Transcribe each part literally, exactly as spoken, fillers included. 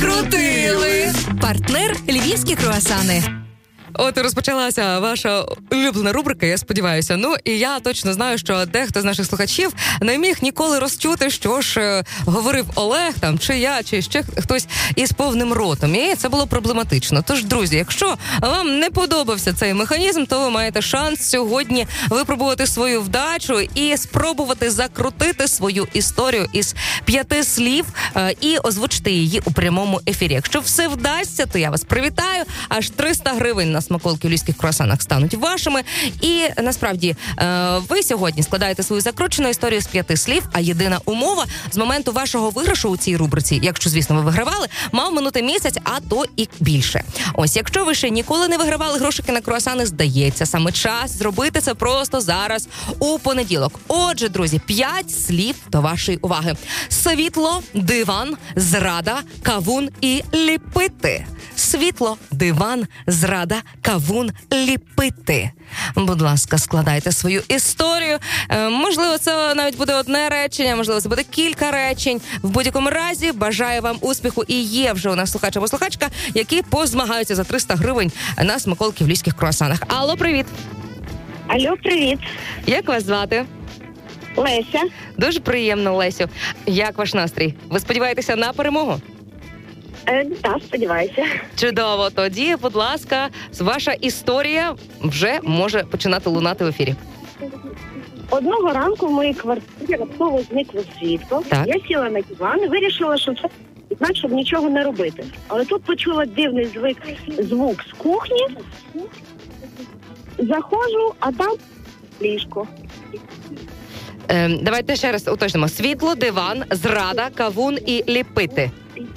закрутили. Партнер львівські круасани. От і розпочалася ваша улюблена рубрика, я сподіваюся. Ну, і я точно знаю, що дехто з наших слухачів не міг ніколи розчути, що ж е, говорив Олег, там, чи я, чи ще хтось із повним ротом. І це було проблематично. Тож, друзі, якщо вам не подобався цей механізм, то ви маєте шанс сьогодні випробувати свою вдачу і спробувати закрутити свою історію із п'яти слів е, і озвучити її у прямому ефірі. Якщо все вдасться, то я вас привітаю. Аж триста гривень на смаколки в львівських круасанах стануть вашими. І насправді ви сьогодні складаєте свою закручену історію з п'яти слів, а єдина умова з моменту вашого виграшу у цій рубриці, якщо, звісно, ви вигравали, мав минути місяць, а то і більше. Ось, якщо ви ще ніколи не вигравали грошики на круасани, здається, саме час зробити це просто зараз у понеділок. Отже, друзі, п'ять слів до вашої уваги. Світло, диван, зрада, кавун і ліпити. Світло, диван, зрада, кавун, ліпити. Будь ласка, складайте свою історію. Е, можливо, це навіть буде одне речення, можливо, це буде кілька речень. В будь-якому разі, бажаю вам успіху. І є вже у нас слухач або слухачка, які позмагаються за триста гривень на смаколки в львівських круасанах. Алло, привіт. Алло, привіт. Як вас звати? Леся. Дуже приємно, Лесю. Як ваш настрій? Ви сподіваєтеся на перемогу? Е, так, сподіваюся. Чудово. Тоді, будь ласка, ваша історія вже може починати лунати в ефірі. Одного ранку в моїй квартирі раптово зникло світло. Так. Я сіла на диван і вирішила, що це значить, щоб нічого не робити. Але тут почула дивний звук, звук з кухні. Заходжу, а там ліжко. Ем, давайте ще раз уточнимо. Світло, диван, зрада, кавун і ліпити.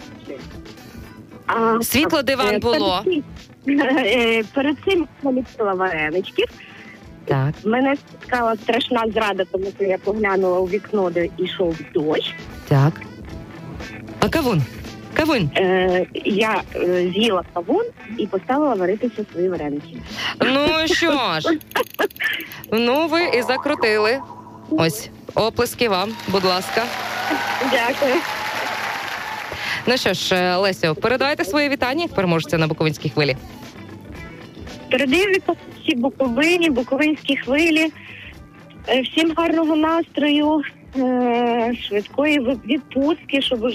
А, Світло, диван було. Перед цим, перед цим я наліпила вареничків. Так. Мене спіткала страшна зрада, тому що я поглянула у вікно, де йшов дощ. Так. А кавун? Кавун? Е, я е, з'їла кавун і поставила варитися свої вареники. Ну що ж. Ну, ви і закрутили. Ось, оплески вам, будь ласка. Дякую. Ну що ж, Лесю, передавайте свої вітання, як переможця на Буковинській хвилі. Передаю всі Буковині, Буковинські хвилі. Всім гарного настрою, швидкої відпустки, щоб уже